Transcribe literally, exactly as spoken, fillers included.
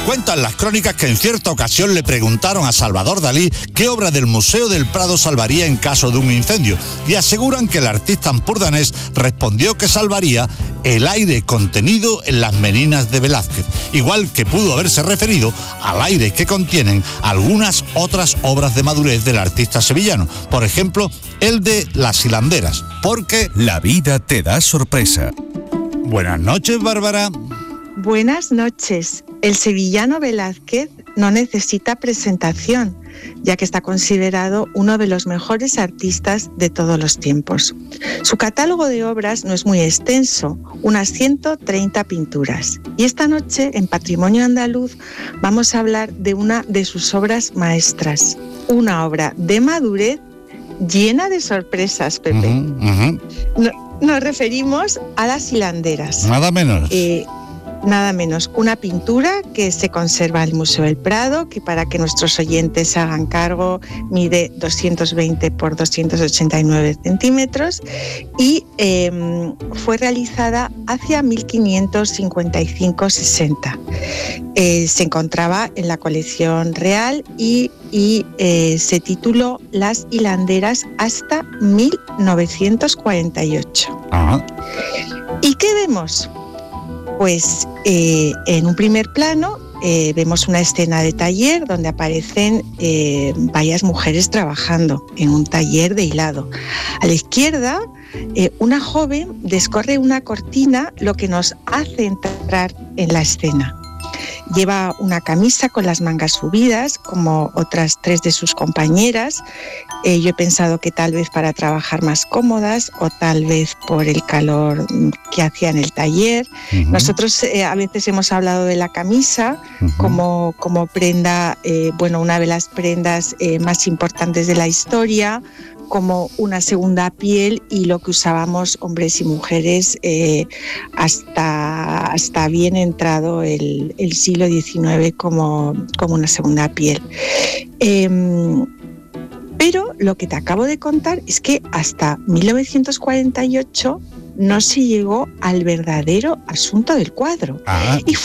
Cuentan las crónicas que en cierta ocasión le preguntaron a Salvador Dalí qué obra del Museo del Prado salvaría en caso de un incendio, y aseguran que el artista ampurdanés respondió que salvaría el aire contenido en las meninas de Velázquez, igual que pudo haberse referido al aire que contienen algunas otras obras de madurez del artista sevillano, por ejemplo, el de Las hilanderas, porque la vida te da sorpresa. Buenas noches, Bárbara. Buenas noches. El sevillano Velázquez no necesita presentación, ya que está considerado uno de los mejores artistas de todos los tiempos. Su catálogo de obras no es muy extenso, unas ciento treinta pinturas. Y esta noche, en Patrimonio Andaluz, vamos a hablar de una de sus obras maestras, una obra de madurez llena de sorpresas, Pepe. Uh-huh, uh-huh. No, nos referimos a Las hilanderas. Nada menos. Eh, Nada menos, una pintura que se conserva en el Museo del Prado, que para que nuestros oyentes hagan cargo mide doscientos veinte por doscientos ochenta y nueve centímetros y eh, fue realizada hacia mil quinientos cincuenta y cinco sesenta. Eh, se encontraba en la colección real y, y eh, se tituló Las hilanderas hasta mil novecientos cuarenta y ocho. Ajá. ¿Y qué vemos? Pues eh, en un primer plano eh, vemos una escena de taller donde aparecen eh, varias mujeres trabajando en un taller de hilado. A la izquierda, eh, una joven descorre una cortina, lo que nos hace entrar en la escena. Lleva una camisa con las mangas subidas, como otras tres de sus compañeras. Eh, yo he pensado que tal vez para trabajar más cómodas o tal vez por el calor que hacía en el taller. Uh-huh. Nosotros eh, a veces hemos hablado de la camisa uh-huh. como, como prenda, eh, bueno, una de las prendas eh, más importantes de la historia, como una segunda piel y lo que usábamos hombres y mujeres eh, hasta, hasta bien entrado el, el siglo diecinueve como, como una segunda piel. Eh, pero lo que te acabo de contar es que hasta mil novecientos cuarenta y ocho no se llegó al verdadero asunto del cuadro. Ah. Y